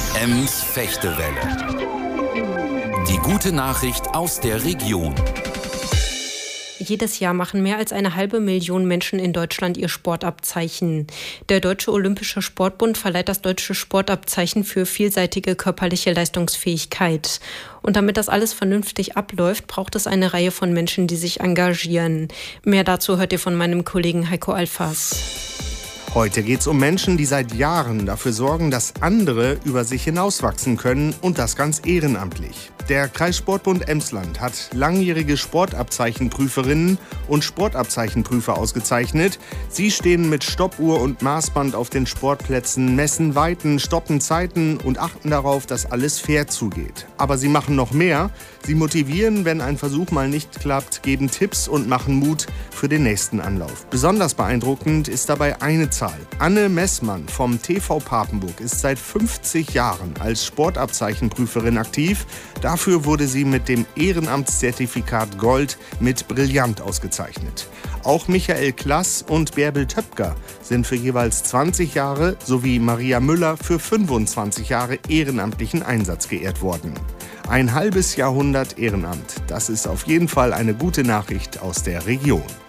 Ems Fechtewelle. Die gute Nachricht aus der Region. Jedes Jahr machen mehr als 500.000 Menschen in Deutschland ihr Sportabzeichen. Der Deutsche Olympische Sportbund verleiht das deutsche Sportabzeichen für vielseitige körperliche Leistungsfähigkeit. Und damit das alles vernünftig abläuft, braucht es eine Reihe von Menschen, die sich engagieren. Mehr dazu hört ihr von meinem Kollegen Heiko Alfas. Heute geht es um Menschen, die seit Jahren dafür sorgen, dass andere über sich hinauswachsen können, und das ganz ehrenamtlich. Der Kreissportbund Emsland hat langjährige Sportabzeichenprüferinnen und Sportabzeichenprüfer ausgezeichnet. Sie stehen mit Stoppuhr und Maßband auf den Sportplätzen, messen Weiten, stoppen Zeiten und achten darauf, dass alles fair zugeht. Aber sie machen noch mehr. Sie motivieren, wenn ein Versuch mal nicht klappt, geben Tipps und machen Mut für den nächsten Anlauf. Besonders beeindruckend ist dabei eine Zahl. Anne Messmann vom TV Papenburg ist seit 50 Jahren als Sportabzeichenprüferin aktiv. Dafür wurde sie mit dem Ehrenamtszertifikat Gold mit Brillant ausgezeichnet. Auch Michael Klass und Bärbel Töpker sind für jeweils 20 Jahre sowie Maria Müller für 25 Jahre ehrenamtlichen Einsatz geehrt worden. Ein halbes Jahrhundert Ehrenamt, das ist auf jeden Fall eine gute Nachricht aus der Region.